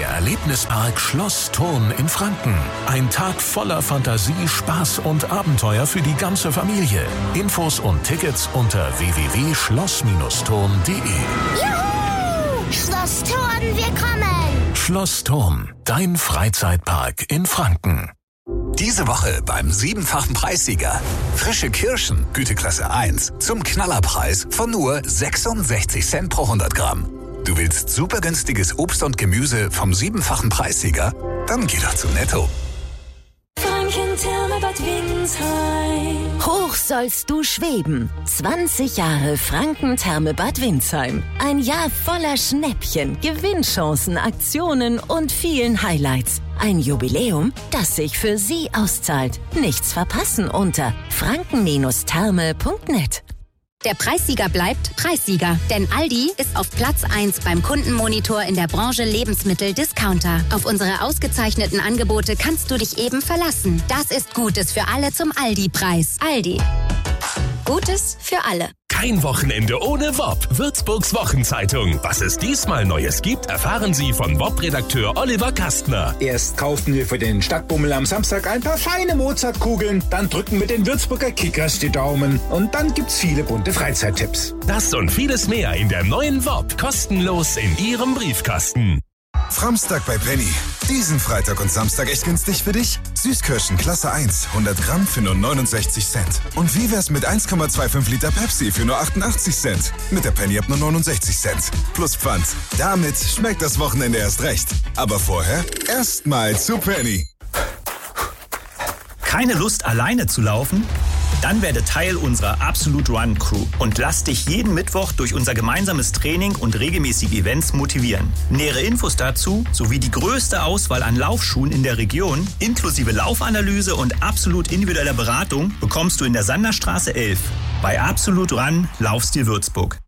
Der Erlebnispark Schloss Thurn in Franken. Ein Tag voller Fantasie, Spaß und Abenteuer für die ganze Familie. Infos und Tickets unter www.schloss-thurn.de. Juhu! Schloss Thurn, wir kommen! Schloss Thurn, dein Freizeitpark in Franken. Diese Woche beim 7-fachen Preissieger. Frische Kirschen, Güteklasse 1, zum Knallerpreis von nur 66 Cent pro 100 Gramm. Du willst super günstiges Obst und Gemüse vom 7-fachen Preissieger? Dann geh doch zu Netto. Franken-Therme Bad Windsheim. Hoch sollst du schweben. 20 Jahre Franken-Therme Bad Windsheim. Ein Jahr voller Schnäppchen, Gewinnchancen, Aktionen und vielen Highlights. Ein Jubiläum, das sich für Sie auszahlt. Nichts verpassen unter franken-therme.net. Der Preissieger bleibt Preissieger, denn Aldi ist auf Platz 1 beim Kundenmonitor in der Branche Lebensmittel-Discounter. Auf unsere ausgezeichneten Angebote kannst du dich eben verlassen. Das ist Gutes für alle zum Aldi-Preis. Aldi. Gutes für alle. Kein Wochenende ohne WOP. Würzburgs Wochenzeitung. Was es diesmal Neues gibt, erfahren Sie von WOP-Redakteur Oliver Kastner. Erst kaufen wir für den Stadtbummel am Samstag ein paar feine Mozartkugeln, dann drücken wir den Würzburger Kickers die Daumen und dann gibt's viele bunte Freizeittipps. Das und vieles mehr in der neuen WOP. Kostenlos in Ihrem Briefkasten. Framstag bei Penny. Diesen Freitag und Samstag echt günstig für dich? Süßkirschen Klasse 1, 100 Gramm für nur 69 Cent. Und wie wär's mit 1,25 Liter Pepsi für nur 88 Cent? Mit der Penny ab nur 69 Cent. Plus Pfand. Damit schmeckt das Wochenende erst recht. Aber vorher erstmal zu Penny. Keine Lust, alleine zu laufen? Dann werde Teil unserer Absolute Run Crew und lass dich jeden Mittwoch durch unser gemeinsames Training und regelmäßige Events motivieren. Nähere Infos dazu sowie die größte Auswahl an Laufschuhen in der Region, inklusive Laufanalyse und absolut individueller Beratung, bekommst du in der Sanderstraße 11. Bei Absolute Run Laufstil Würzburg.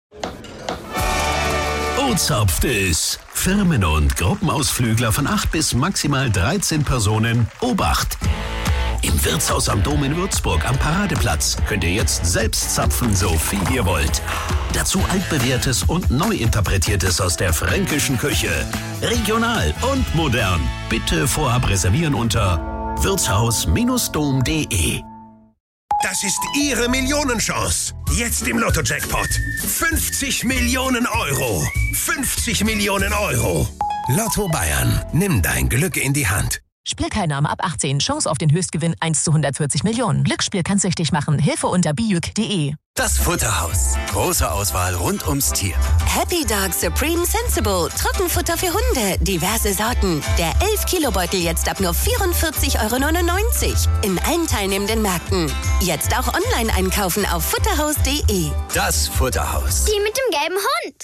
O-Zapft es. Firmen- und Gruppenausflügler von 8 bis maximal 13 Personen. Obacht! Im Wirtshaus am Dom in Würzburg am Paradeplatz könnt ihr jetzt selbst zapfen, so viel ihr wollt. Dazu altbewährtes und neu interpretiertes aus der fränkischen Küche. Regional und modern. Bitte vorab reservieren unter wirtshaus-dom.de. Das ist Ihre Millionenchance. Jetzt im Lotto-Jackpot. 50 Millionen Euro. 50 Millionen Euro. Lotto Bayern. Nimm dein Glück in die Hand. Spielteilnahme ab 18. Chance auf den Höchstgewinn 1 zu 140 Millionen. Glücksspiel kann süchtig machen. Hilfe unter bijuk.de. Das Futterhaus. Große Auswahl rund ums Tier. Happy Dog Supreme Sensible. Trockenfutter für Hunde. Diverse Sorten. Der 11-Kilo-Beutel jetzt ab nur 44,99 € in allen teilnehmenden Märkten. Jetzt auch online einkaufen auf futterhaus.de. Das Futterhaus. Die mit dem gelben Hund.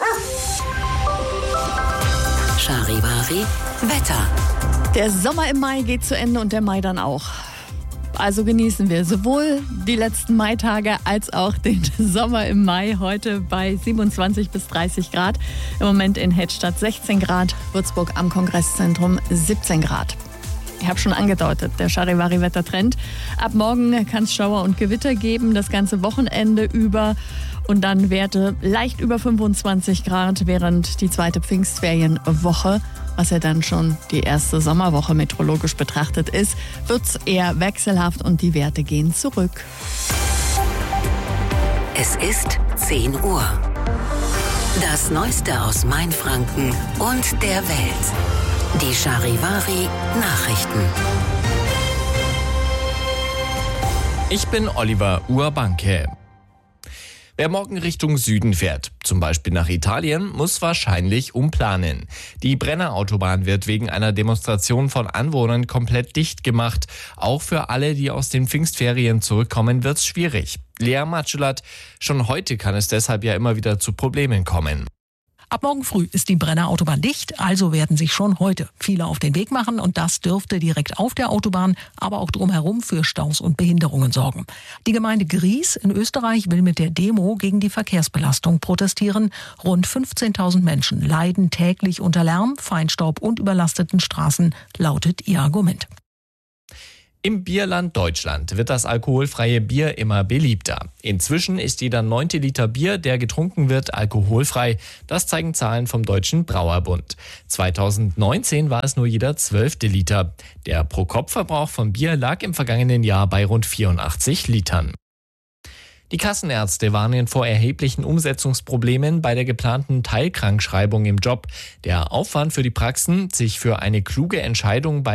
Charivari Wetter. Der Sommer im Mai geht zu Ende und der Mai dann auch. Also genießen wir sowohl die letzten Maitage als auch den Sommer im Mai. Heute bei 27 bis 30 Grad. Im Moment in Hedstadt 16 Grad. Würzburg am Kongresszentrum 17 Grad. Ich habe schon angedeutet, der Charivari-Wettertrend. Ab morgen kann es Schauer und Gewitter geben, das ganze Wochenende über. Und dann Werte leicht über 25 Grad während die zweite Pfingstferienwoche, was ja dann schon die erste Sommerwoche meteorologisch betrachtet ist, wird es eher wechselhaft und die Werte gehen zurück. Es ist 10 Uhr. Das Neueste aus Mainfranken und der Welt. Die Charivari Nachrichten. Ich bin Oliver Urbanke. Wer morgen Richtung Süden fährt, zum Beispiel nach Italien, muss wahrscheinlich umplanen. Die Brennerautobahn wird wegen einer Demonstration von Anwohnern komplett dicht gemacht. Auch für alle, die aus den Pfingstferien zurückkommen, wird's schwierig. Lea Matschullat, schon heute kann es deshalb ja immer wieder zu Problemen kommen. Ab morgen früh ist die Brennerautobahn dicht, also werden sich schon heute viele auf den Weg machen und das dürfte direkt auf der Autobahn, aber auch drumherum für Staus und Behinderungen sorgen. Die Gemeinde Gries in Österreich will mit der Demo gegen die Verkehrsbelastung protestieren. Rund 15.000 Menschen leiden täglich unter Lärm, Feinstaub und überlasteten Straßen, lautet ihr Argument. Im Bierland Deutschland wird das alkoholfreie Bier immer beliebter. Inzwischen ist jeder 9. Liter Bier, der getrunken wird, alkoholfrei. Das zeigen Zahlen vom Deutschen Brauerbund. 2019 war es nur jeder 12. Liter. Der Pro-Kopf-Verbrauch von Bier lag im vergangenen Jahr bei rund 84 Litern. Die Kassenärzte warnen vor erheblichen Umsetzungsproblemen bei der geplanten Teilkrankschreibung im Job. Der Aufwand für die Praxen, sich für eine kluge Entscheidung bei